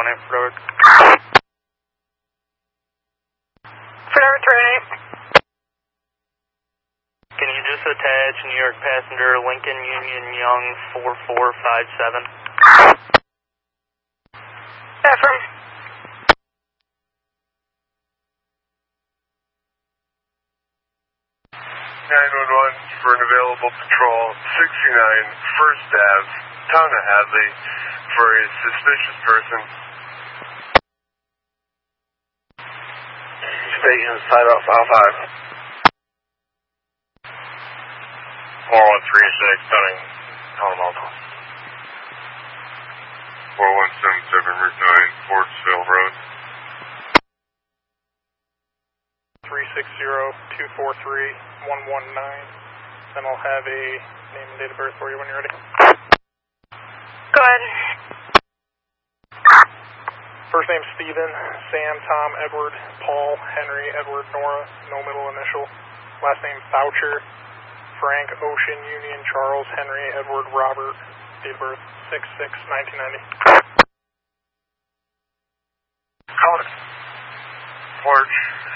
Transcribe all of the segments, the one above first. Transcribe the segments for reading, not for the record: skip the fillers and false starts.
8 Frederick. Frederick 318. Can you just attach New York passenger Lincoln Union Young 4457? Affirm. 911 for an available patrol 69 First Ave, Town of Hadley, for a suspicious person. Stay inside off aisle 5. 4136, Dunning, Colorado. 4177 Route 9, Fordsville Road. 360-243-119. Then I'll have a name and date of birth for you when you're ready. Go ahead. First name Stephen, Sam, Tom, Edward, Paul, Henry, Edward, Nora, no middle initial. Last name Boucher, Frank, Ocean, Union, Charles, Henry, Edward, Robert. Date of birth 6/6/1990. Porch.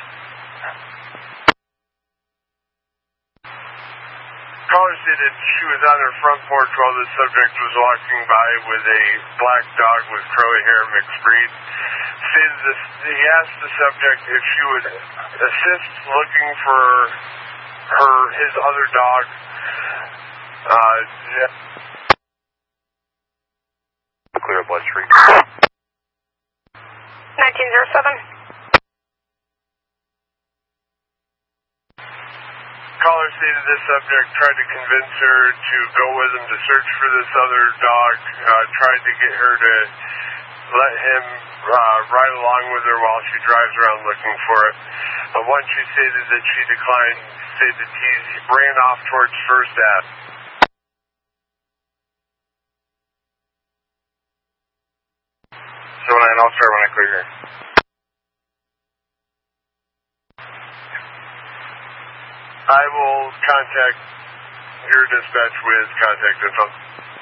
Caller stated she was on her front porch while the subject was walking by with a black dog with curly hair, mixed breed. Stated he asked the subject if she would assist looking for his other dog. Clear Blood Street. 1907. Caller stated this subject tried to convince her to go with him to search for this other dog, tried to get her to let him ride along with her while she drives around looking for it. But once she stated that she declined, stated he ran off towards First Ave. So I'll start when I clear here. I will contact your dispatch with contact info.